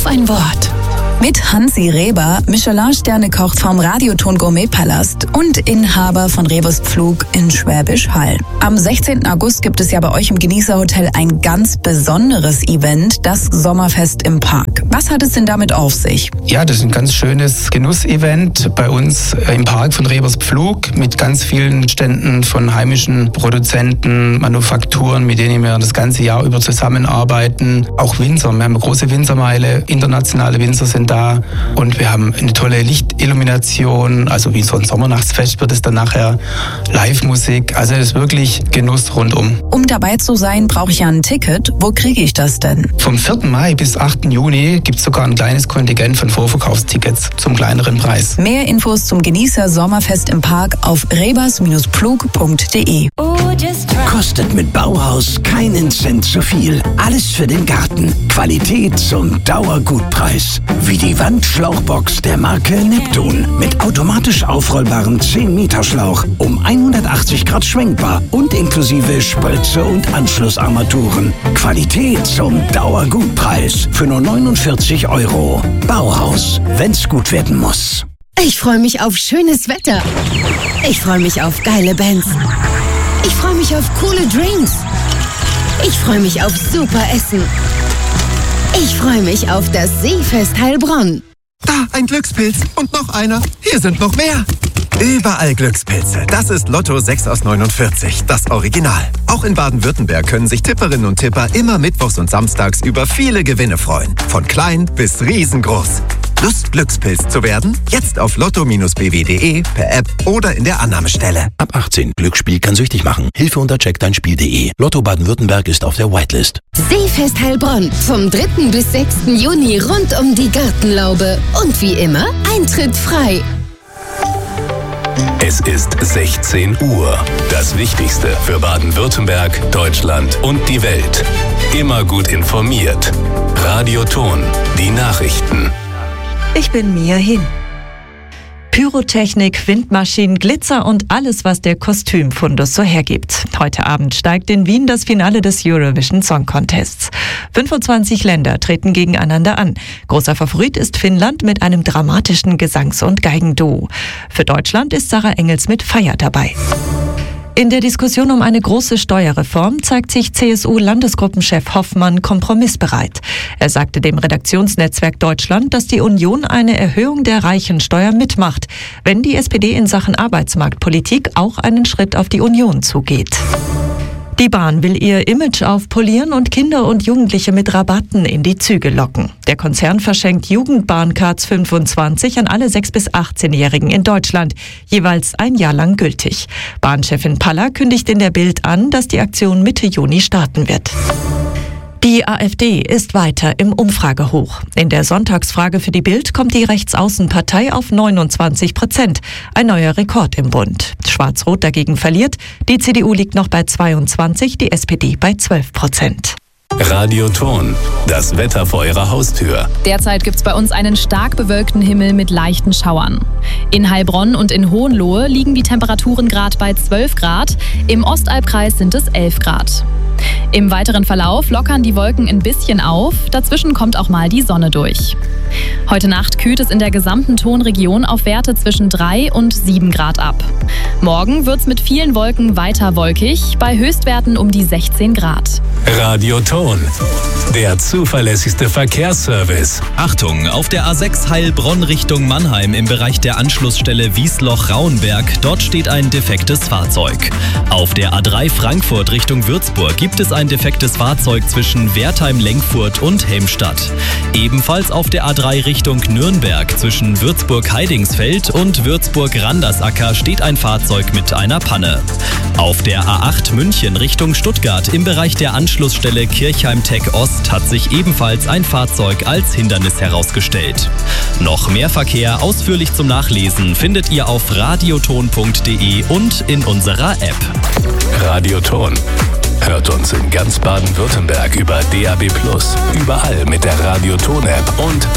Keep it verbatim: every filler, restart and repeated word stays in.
ein Wort. Mit Hansi Reber, Michelin-Sterne-Koch vom Radioton Gourmet-Palast und Inhaber von Rebers Pflug in Schwäbisch Hall. Am sechzehnten August gibt es ja bei euch im Genießerhotel ein ganz besonderes Event, das Sommerfest im Park. Was hat es denn damit auf sich? Ja, das ist ein ganz schönes Genussevent bei uns im Park von Rebers Pflug mit ganz vielen Ständen von heimischen Produzenten, Manufakturen, mit denen wir das ganze Jahr über zusammenarbeiten. Auch Winzer, wir haben eine große Winzermeile, internationale Winzer sind da und wir haben eine tolle Lichtillumination, also wie so ein Sommernachtsfest wird es dann nachher, Live-Musik, also es ist wirklich Genuss rundum. Um dabei zu sein, brauche ich ja ein Ticket. Wo kriege ich das denn? Vom vierten Mai bis achten Juni gibt es sogar ein kleines Kontingent von Vorverkaufstickets zum kleineren Preis. Mehr Infos zum Genießer Sommerfest im Park auf rebers Pflug punkt de. Kostet mit Bauhaus keinen Cent zu viel. Alles für den Garten. Qualität zum Dauergutpreis. Wie die Wandschlauchbox der Marke Neptun. Mit automatisch aufrollbarem zehn Meter Schlauch. Um hundertachtzig Grad schwenkbar und inklusive Spritze und Anschlussarmaturen. Qualität zum Dauergutpreis. Für nur neunundvierzig Euro. Bauhaus. Wenn's gut werden muss. Ich freue mich auf schönes Wetter. Ich freue mich auf geile Bands. Ich freue mich auf coole Drinks. Ich freue mich auf super Essen. Ich freue mich auf das Seefest Heilbronn. Da, ein Glückspilz. Und noch einer. Hier sind noch mehr. Überall Glückspilze. Das ist Lotto sechs aus neunundvierzig, das Original. Auch in Baden-Württemberg können sich Tipperinnen und Tipper immer mittwochs und samstags über viele Gewinne freuen. Von klein bis riesengroß. Lust, Glückspilz zu werden? Jetzt auf lotto b w punkt de, per App oder in der Annahmestelle. Ab achtzehn. Glücksspiel kann süchtig machen. Hilfe unter check dein Spiel punkt de. Lotto Baden-Württemberg ist auf der Whitelist. Seefest Heilbronn. Vom dritten bis sechsten Juni rund um die Gartenlaube. Und wie immer, Eintritt frei. Es ist sechzehn Uhr. Das Wichtigste für Baden-Württemberg, Deutschland und die Welt. Immer gut informiert. Radioton. Die Nachrichten. Ich bin Mia Hin. Pyrotechnik, Windmaschinen, Glitzer und alles, was der Kostümfundus so hergibt. Heute Abend steigt in Wien das Finale des Eurovision Song Contests. fünfundzwanzig Länder treten gegeneinander an. Großer Favorit ist Finnland mit einem dramatischen Gesangs- und Geigenduo. Für Deutschland ist Sarah Engels mit Feier dabei. In der Diskussion um eine große Steuerreform zeigt sich C S U-Landesgruppenchef Hoffmann kompromissbereit. Er sagte dem Redaktionsnetzwerk Deutschland, dass die Union eine Erhöhung der Reichensteuer mitmacht, wenn die S P D in Sachen Arbeitsmarktpolitik auch einen Schritt auf die Union zugeht. Die Bahn will ihr Image aufpolieren und Kinder und Jugendliche mit Rabatten in die Züge locken. Der Konzern verschenkt Jugendbahncards fünfundzwanzig an alle sechs- bis achtzehnjährigen in Deutschland, jeweils ein Jahr lang gültig. Bahnchefin Paller kündigt in der Bild an, dass die Aktion Mitte Juni starten wird. Die AfD ist weiter im Umfragehoch. In der Sonntagsfrage für die Bild kommt die Rechtsaußenpartei auf neunundzwanzig Prozent. Ein neuer Rekord im Bund. Schwarz-Rot dagegen verliert. Die C D U liegt noch bei zweiundzwanzig, die S P D bei zwölf Prozent. Radioton. Das Wetter vor Ihrer Haustür. Derzeit gibt es bei uns einen stark bewölkten Himmel mit leichten Schauern. In Heilbronn und in Hohenlohe liegen die Temperaturen gerade bei zwölf Grad. Im Ostalbkreis sind es elf Grad. Im weiteren Verlauf lockern die Wolken ein bisschen auf, dazwischen kommt auch mal die Sonne durch. Heute Nacht kühlt es in der gesamten Tonregion auf Werte zwischen drei und sieben Grad ab. Morgen wird es mit vielen Wolken weiter wolkig, bei Höchstwerten um die sechzehn Grad. Radioton. Der zuverlässigste Verkehrsservice. Achtung, auf der A sechs Heilbronn Richtung Mannheim im Bereich der Anschlussstelle Wiesloch-Rauenberg, dort steht ein defektes Fahrzeug. Auf der A drei Frankfurt Richtung Würzburg gibt es ein defektes Fahrzeug zwischen Wertheim-Lenkfurt und Helmstadt. Ebenfalls auf der A drei Richtung Nürnberg zwischen Würzburg-Heidingsfeld und Würzburg-Randersacker steht ein Fahrzeug mit einer Panne. Auf der A acht München Richtung Stuttgart im Bereich der Anschlussstelle Kirchheim-Tech Ost hat sich ebenfalls ein Fahrzeug als Hindernis herausgestellt. Noch mehr Verkehr ausführlich zum Nachlesen findet ihr auf radioton punkt de und in unserer App. Radioton. Hört uns in ganz Baden-Württemberg über D A B plus, überall mit der Radioton-App und